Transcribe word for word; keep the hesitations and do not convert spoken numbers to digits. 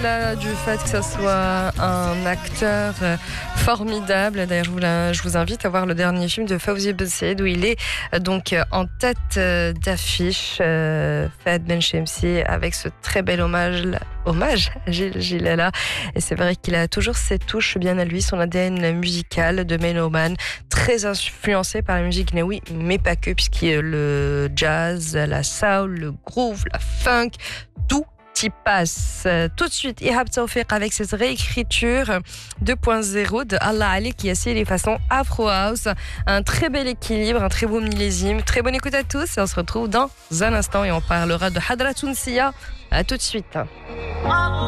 au-delà du fait que ça soit un acteur formidable. D'ailleurs, je vous, la, je vous invite à voir le dernier film de Fawzi Ben Said où il est donc en tête d'affiche, euh, Fahd Benchemsi, avec ce très bel hommage, hommage à Gilles Gilala. Et c'est vrai qu'il a toujours cette touche bien à lui, son A D N musical de mélomane, très influencé par la musique gnawi, mais pas que, puisqu'il y a le jazz, la soul, le groove, la funk, tout y passe. Tout de suite, Ihab Tawfiq avec cette réécriture deux point zéro de Allah Ali qui a scié les façons Afro House. Un très bel équilibre, un très beau millésime. Très bonne écoute à tous et on se retrouve dans un instant et on parlera de Hadra Tounsiya. À tout de suite.